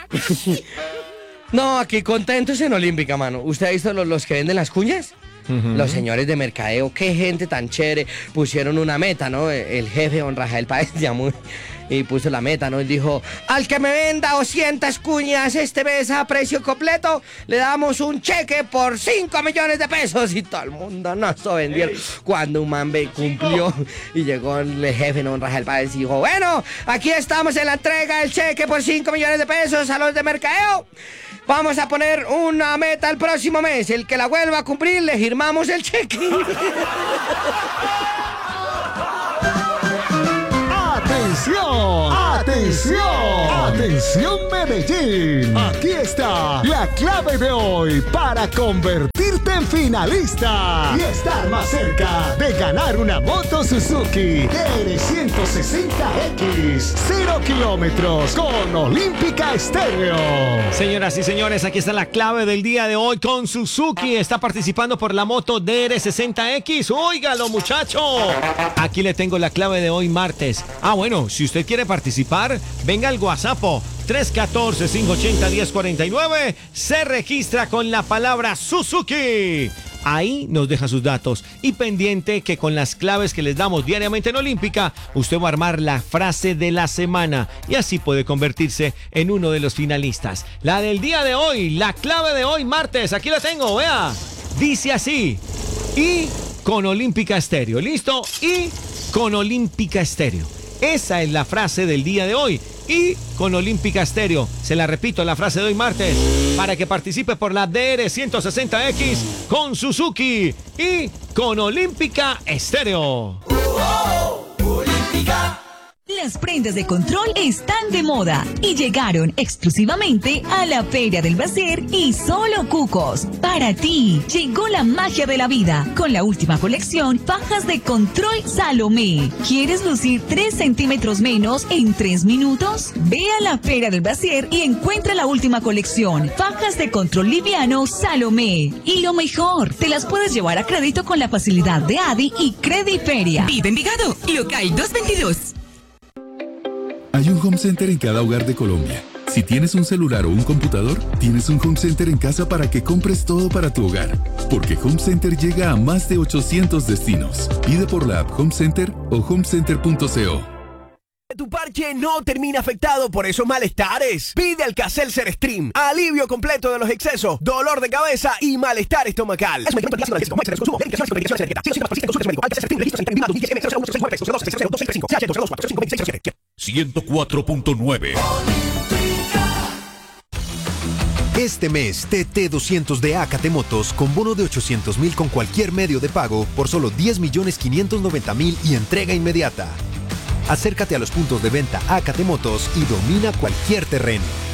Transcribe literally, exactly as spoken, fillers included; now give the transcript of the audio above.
No, aquí contentos en Olímpica, mano. ¿Usted ha visto los, los que venden las cuñas? Uh-huh. Los señores de mercadeo, qué gente tan chévere. Pusieron una meta, ¿no? El jefe, don Rafael Páez, llamó y puso la meta, ¿no? Y dijo, al que me venda doscientas cuñas este mes a precio completo, le damos un cheque por cinco millones de pesos. Y todo el mundo no se vendieron. Cuando un man cumplió y llegó el jefe, ¿no? Don Rafael Páez, y dijo, bueno, aquí estamos en la entrega del cheque por cinco millones de pesos a los de mercadeo. Vamos a poner una meta el próximo mes. El que la vuelva a cumplir, le firmamos el cheque. ¡Atención! ¡Atención! ¡Atención, Medellín! Aquí está la clave de hoy para convertirte en finalista y estar más cerca de ganar una moto Suzuki D R ciento sesenta X, cero kilómetros con Olímpica Estéreo. Señoras y señores, aquí está la clave del día de hoy con Suzuki. Está participando por la moto D R sesenta X. Óigalo, muchacho. Aquí le tengo la clave de hoy, martes. Ah, bueno, si usted quiere participar, venga al WhatsApp tres uno cuatro, cinco ocho cero, uno cero cuatro nueve. Se registra con la palabra Suzuki. Ahí nos deja sus datos. Y pendiente que con las claves que les damos diariamente en Olímpica, usted va a armar la frase de la semana y así puede convertirse en uno de los finalistas. La del día de hoy, la clave de hoy, martes, aquí la tengo, vea. Dice así, y con Olímpica Estéreo, ¿listo? Y con Olímpica Estéreo. Esa es la frase del día de hoy. Y con Olímpica Estéreo. Se la repito, la frase de hoy martes. Para que participe por la D R ciento sesenta X con Suzuki. Y con Olímpica Estéreo. ¡Oh, oh, Olímpica! Las prendas de control están de moda y llegaron exclusivamente a la Feria del Brasier y Solo Cucos. Para ti, llegó la magia de la vida con la última colección Fajas de Control Salomé. ¿Quieres lucir tres centímetros menos en tres minutos? Ve a la Feria del Brasier y encuentra la última colección Fajas de Control Liviano Salomé. Y lo mejor, te las puedes llevar a crédito con la facilidad de Adi y Crediferia. Vive Envigado, local doscientos veintidós. Hay un home center en cada hogar de Colombia. Si tienes un celular o un computador, tienes un home center en casa para que compres todo para tu hogar. Porque Home Center llega a más de ochocientos destinos. Pide por la app Home Center o home center punto co. Tu parche no termina afectado por esos malestares. Pide Alka-Seltzer Stream. Alivio completo de los excesos, dolor de cabeza y malestar estomacal. ciento cuatro punto nueve. Este mes, T T doscientos de Acate Motos con bono de ochocientos mil con cualquier medio de pago por solo diez millones quinientos noventa mil y entrega inmediata. Acércate a los puntos de venta Acate Motos y domina cualquier terreno.